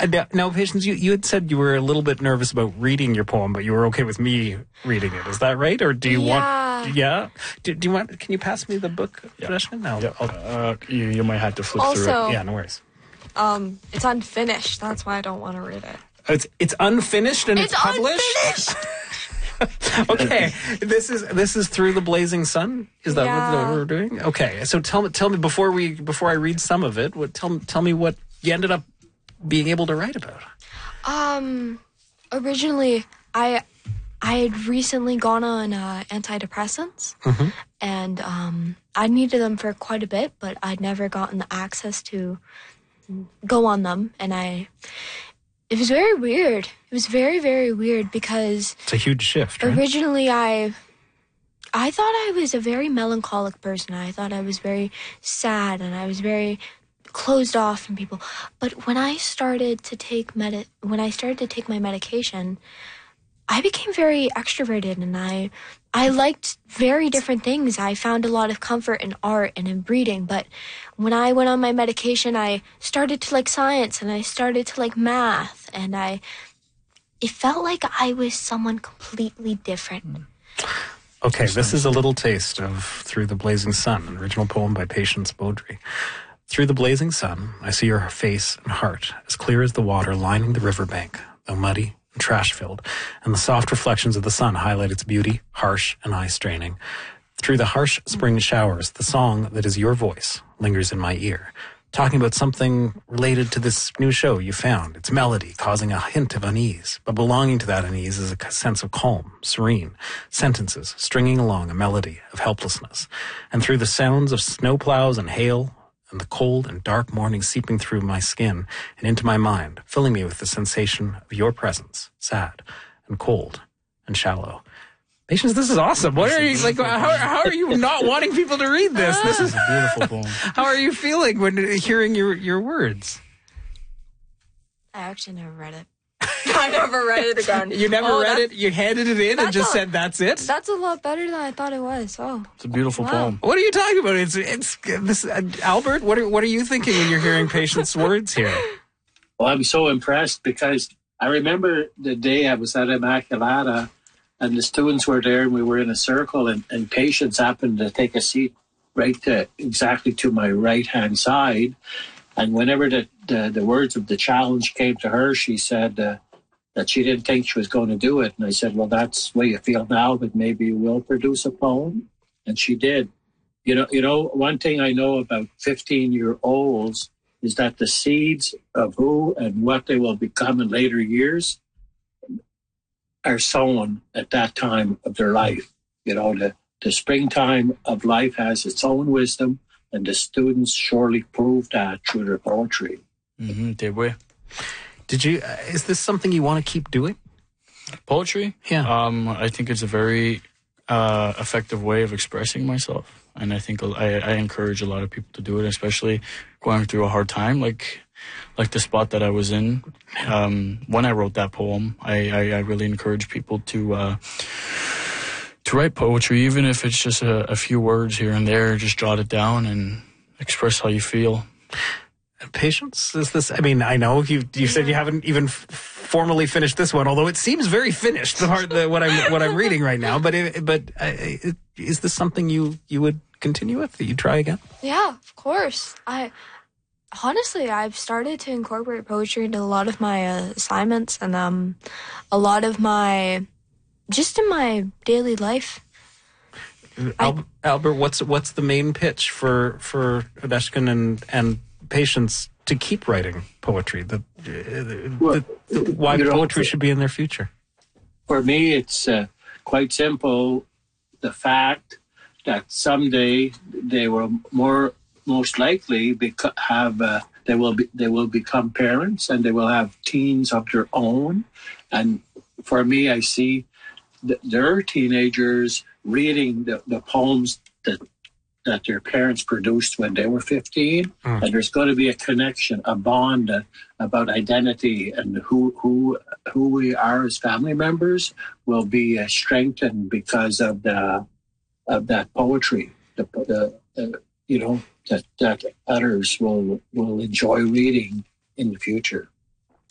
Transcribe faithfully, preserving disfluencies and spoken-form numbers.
Uh, now, now, Patience, you, you had said you were a little bit nervous about reading your poem, but you were okay with me reading it. Is that right? Or do you yeah. want... Yeah? Do, do you want... Can you pass me the book, Yeah. Deshna? No. Yeah. Uh, you, you might have to flip Also, through it. Yeah, no worries. Um, it's unfinished. That's why I don't want to read it. It's it's unfinished and it's, It's published? unfinished! Okay, this is this is Through the Blazing Sun. Is that Yeah. what we're doing? Okay, so tell me tell me before we before I read some of it, what tell tell me what you ended up being able to write about. Um, originally, I I had recently gone on uh, antidepressants, Mhm. and um, I needed them for quite a bit, but I'd never gotten the access to go on them, and I. It was very weird. It was very, very weird because It's a huge shift, right? originally I I thought I was a very melancholic person. I thought I was very sad and I was very closed off from people. But when I started to take medi- when I started to take my medication, I became very extroverted and I I liked very different things. I found a lot of comfort in art and in reading, but when I went on my medication, I started to like science and I started to like math, and I it felt like I was someone completely different. Okay, this is a little taste of Through the Blazing Sun, an original poem by Patience Beaudry. Through the blazing sun, I see your face and heart, as clear as the water lining the riverbank, though muddy and trash-filled, and the soft reflections of the sun highlight its beauty, harsh and eye-straining. Through the harsh spring showers, the song that is your voice lingers in my ear, talking about something related to this new show you found, its melody causing a hint of unease, but belonging to that unease is a sense of calm, serene, sentences stringing along a melody of helplessness. And through the sounds of snowplows and hail, and the cold and dark morning seeping through my skin and into my mind, filling me with the sensation of your presence, sad and cold and shallow. Patience, this is awesome. What are you like? How, how are you not wanting people to read this? This is It's a beautiful poem. How are you feeling when hearing your your words? I actually never read it. I never read it again. You never Oh, read that's- it. You handed it in and that's just a- said, "That's it." That's a lot better than I thought it was. Oh, It's a beautiful Wow. poem. What are you talking about? It's it's this uh, Albert. What are what are you thinking when you're hearing Patience's words here? Well, I'm so impressed because I remember the day I was at Immaculata and the students were there and we were in a circle and, and Patience happened to take a seat right to exactly to my right-hand side. And whenever the, the, the words of the challenge came to her, she said uh, that she didn't think she was going to do it. And I said, well, that's the way you feel now, but maybe you will produce a poem. And she did. You know, you know, one thing I know about fifteen-year-olds is that the seeds of who and what they will become in later years are sown at that time of their life. You know, the, the springtime of life has its own wisdom, and the students surely prove that through their poetry. Mm-hmm, they were. Did you? Uh, is this something you want to keep doing? Poetry? Yeah. Um, I think it's a very uh, effective way of expressing myself. And I think I, I encourage a lot of people to do it, especially going through a hard time, like like the spot that I was in. Um, when I wrote that poem, I, I, I really encourage people to uh, to write poetry, even if it's just a, a few words here and there. Just jot it down and express how you feel. Patience? Is this? I mean, I know you. You said you haven't even f- formally finished this one, although it seems very finished. The part, the, what I'm what I'm reading right now. But it, but uh, it, is this something you you would continue with? That you try again? yeah, of course. I honestly, I've started to incorporate poetry into a lot of my uh, assignments and um, a lot of my just in my daily life. Al- Albert, what's what's the main pitch for for Odeshkin and and Patience to keep writing poetry? That uh, Well, the, the, why you know, poetry should be in their future? For me, it's uh, quite simple. The fact that someday they will more most likely beco- have uh, they will be they will become parents and they will have teens of their own. And for me, I see th- their teenagers reading the, the poems that that their parents produced when they were fifteen, Mm. and there's going to be a connection, a bond uh, about identity and who who who we are as family members will be uh, strengthened because of the of that poetry. The, the, the you know that that others will will enjoy reading in the future.